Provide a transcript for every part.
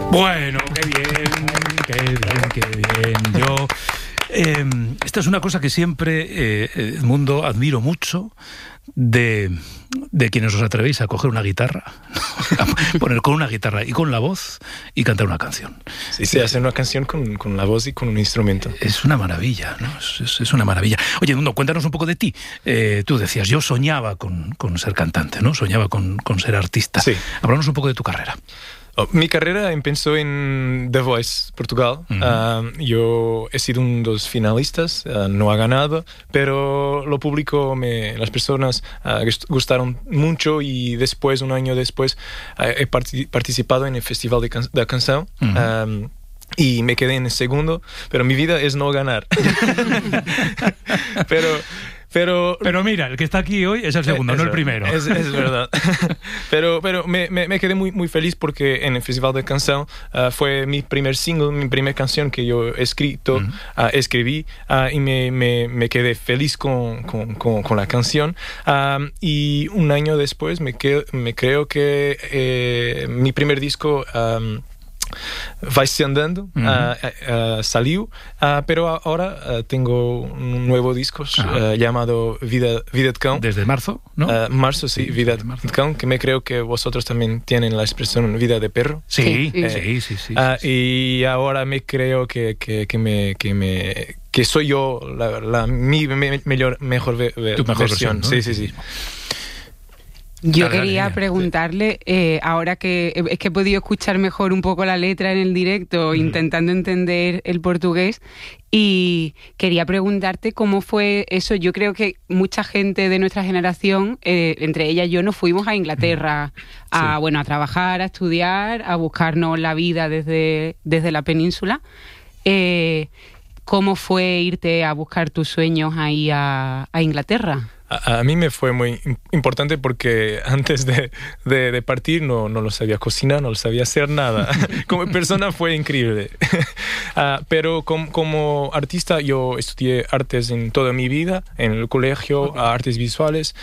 Bueno, qué bien. Yo... esta es una cosa que siempre, Edmundo, admiro mucho de quienes os atrevéis a coger una guitarra, a poner con una guitarra y con la voz y cantar una canción. Sí, se hace una canción con la voz y con un instrumento. Es una maravilla, ¿no? Es una maravilla. Oye, Edmundo, cuéntanos un poco de ti. Tú decías, yo soñaba con ser cantante, ¿no? Soñaba con ser artista. Sí. Háblanos un poco de tu carrera. Mi carrera empezó en The Voice, Portugal. Yo he sido uno de los finalistas, no ha ganado, pero lo público, las personas gustaron mucho y después, un año después, he participado en el Festival de la Canción. Y me quedé en el segundo, pero mi vida es no ganar. Pero mira, el que está aquí hoy es el segundo, no el primero. Es verdad. pero me quedé muy feliz porque en el Festival de Canción fue mi primer single, mi primera canción que yo escribí y me quedé feliz con la canción. Y un año después me creo que mi primer disco... Vai-se Andando salió, pero ahora tengo un nuevo disco llamado Vida de Cão. Desde marzo, ¿no? Marzo, sí, Vida de Cão, que me creo que vosotros también tienen la expresión Vida de Perro. Sí. Y ahora me creo que soy yo mi mejor versión. ¿No? Sí. Yo quería preguntarle, ahora que es que he podido escuchar mejor un poco la letra en el directo, intentando entender el portugués, y quería preguntarte cómo fue eso. Yo creo que mucha gente de nuestra generación, entre ellas yo, nos fuimos a Inglaterra a trabajar, a estudiar, a buscarnos la vida desde la península. ¿Cómo fue irte a buscar tus sueños ahí a Inglaterra? A mí me fue muy importante porque antes de partir no lo sabía cocinar, no lo sabía hacer nada. Como persona fue increíble. Pero como artista yo estudié artes en toda mi vida, en el colegio, artes visuales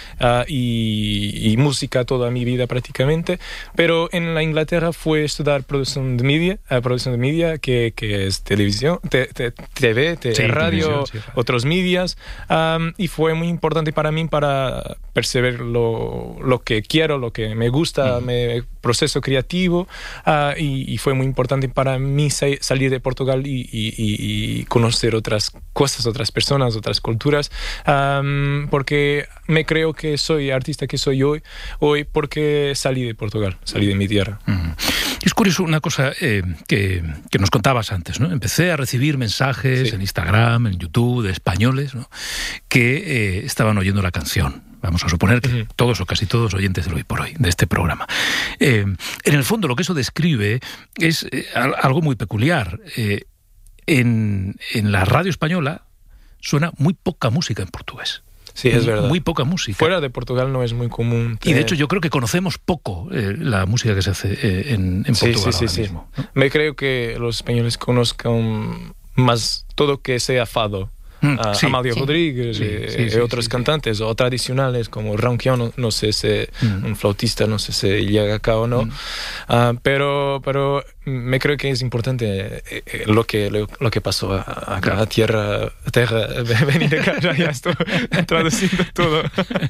y música toda mi vida prácticamente. Pero en la Inglaterra fue estudiar producción de media, que es televisión, TV, radio, otros medios. Y fue muy importante para mí para percibir lo que quiero, lo que me gusta, mi proceso creativo, y fue muy importante para mí salir de Portugal y conocer otras cosas, otras personas, otras culturas, porque me creo que soy artista que soy hoy porque salí de Portugal, salí de mi tierra. Es curioso una cosa que nos contabas antes, ¿no? Empecé a recibir mensajes en Instagram, en YouTube, de españoles, ¿no? Que estaban oyendo la canción. Vamos a suponer que todos o casi todos oyentes de Hoy por Hoy, de este programa. En el fondo, lo que eso describe es algo muy peculiar. En la radio española suena muy poca música en portugués. Sí, es verdad. Muy poca música. Fuera de Portugal no es muy común. Y de hecho yo creo que conocemos poco la música que se hace en Portugal ahora mismo, ¿no? Me creo que los españoles conozcan más todo que sea fado. Amália Rodríguez y otros cantantes o tradicionales como Ronquion, no sé si un flautista, no sé si llega acá o no, pero me creo que es importante lo que pasó acá, a tierra, venir acá, ya estoy traduciendo todo.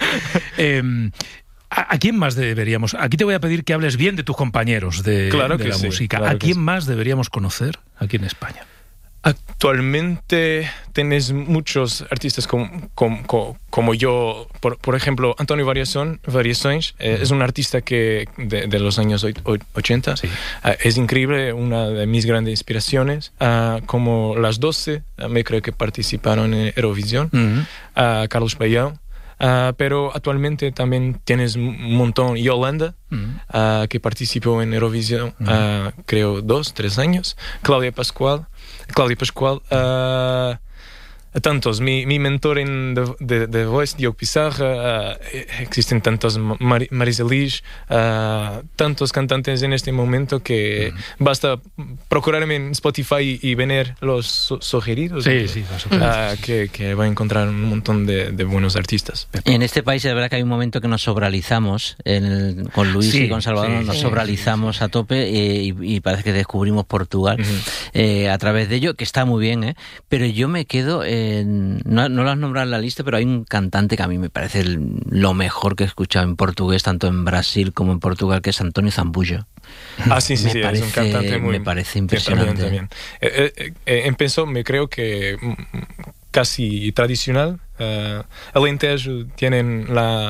¿A quién más deberíamos? Aquí te voy a pedir que hables bien de tus compañeros de la música. Claro, ¿A quién más deberíamos conocer aquí en España? Actualmente tenés muchos artistas como yo, por ejemplo, António Variações, es un artista que de los años 80, es increíble, una de mis grandes inspiraciones, como Las 12, me creo que participaron en Eurovisión, Carlos Payão. Pero actualmente también tienes un montón. Yolanda, que participó en Eurovisión, creo 2-3 años. Cláudia Pascoal, tantos. Mi mentor en The Voice, Diogo Pissarra, existen tantos, Marisa Liz, tantos cantantes en este momento que basta procurarme en Spotify y ver los sugeridos. Sí, que va a encontrar un montón de buenos artistas. En este país es verdad que hay un momento que nos sobralizamos, con Luis y con Salvador nos sobralizamos a tope y parece que descubrimos Portugal a través de ello, que está muy bien, pero yo me quedo no lo has nombrado en la lista, pero hay un cantante que a mí me parece lo mejor que he escuchado en portugués, tanto en Brasil como en Portugal, que es Antonio Zambujo. Sí, es un cantante me parece impresionante. También. Empezó, me creo que casi tradicional. Alentejo tienen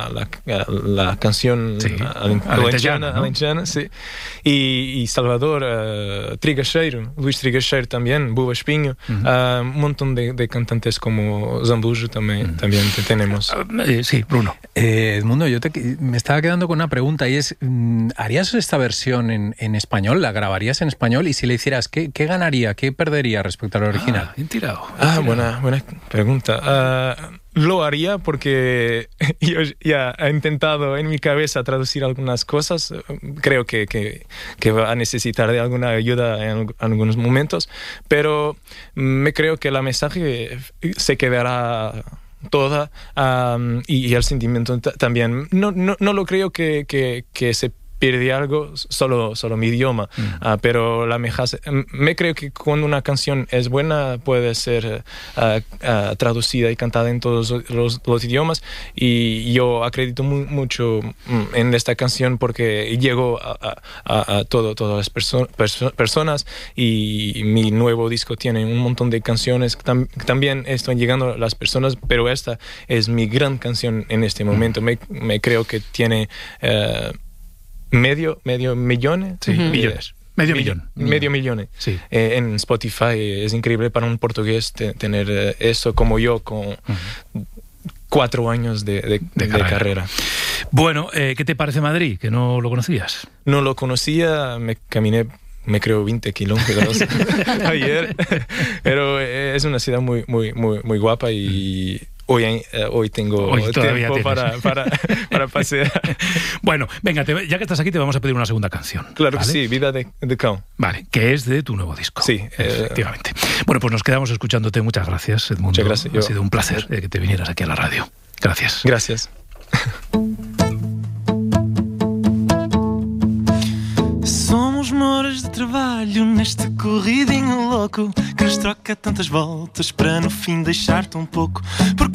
la canción alentejana, sí. Y Salvador, Trigacheiro, Luís Trigacheiro también, Buba Espinho, un montón de cantantes como Zambujo también tenemos. Sí, Bruno. Edmundo, me estaba quedando con una pregunta y es, ¿harías esta versión en español? ¿La grabarías en español? Y si le hicieras, ¿qué ganaría? ¿Qué perdería respecto al original? Bien tirado. Buena pregunta. Lo haría porque yo ya he intentado en mi cabeza traducir algunas cosas. Creo que va a necesitar de alguna ayuda en algunos momentos, pero me creo que la mensaje se quedará toda y el sentimiento también. No lo creo que se pierde algo, solo mi idioma, pero me creo que cuando una canción es buena puede ser traducida y cantada en todos los idiomas, y yo acredito mucho en esta canción porque llegó a todas las personas, y mi nuevo disco tiene un montón de canciones que también están llegando a las personas, pero esta es mi gran canción en este momento. Me creo que tiene medio millón. Millones. Medio millón. Sí. En Spotify es increíble para un portugués tener eso, como yo, con 4 años de carrera. Bueno, ¿qué te parece Madrid? ¿Que no lo conocías? No lo conocía, me caminé, me creo 20 kilómetros ayer, pero es una ciudad muy, muy, muy, muy guapa, y hoy tengo tiempo para pasear. Bueno, venga, ya que estás aquí te vamos a pedir una segunda canción. Claro, ¿vale? Que sí, Vida de Cão. Vale, que es de tu nuevo disco. Sí. Efectivamente. Bueno, pues nos quedamos escuchándote. Muchas gracias, Edmundo. Muchas gracias. Ha sido un placer que te vinieras aquí a la radio. Gracias. Gracias. Somos moras de trabalho neste corridinho louco que nos troca tantas voltas para no fim deixar-te um pouco. Porque